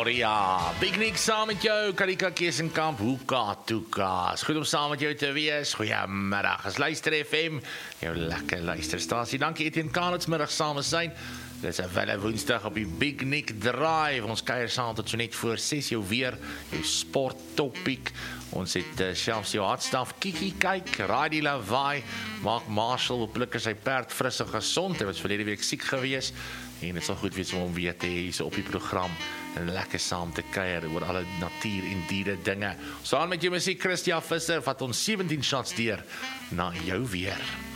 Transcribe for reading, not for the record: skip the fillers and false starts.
Pretoria. Big Nick saam met jou, Karika Kesenkamp, Hoeka Toeka. Is goed om saam met jou te wees. Goeiemiddag, is Luister FM, jou lekker luisterstasie. Dankie Etienne Kalitz, middag saam met zijn. Dit is 'n welle woensdag op die Big Nick Drive. Ons kuier saam tot so net voor 6 jou weer, jou sport topic. Ons het selfs jou hardstaf Kiki kyk, Radio Lawaai, Mark Marshall wil plukker sy perd fris en gesond. Hy was verlede week siek gewees. En het sal goed wees om hom weer te hê so op die program en lekker saam te kuier oor alle natuur en diere dinge. Saam met jou musiek Christian Visser vat ons 17 shots deur na jou weer.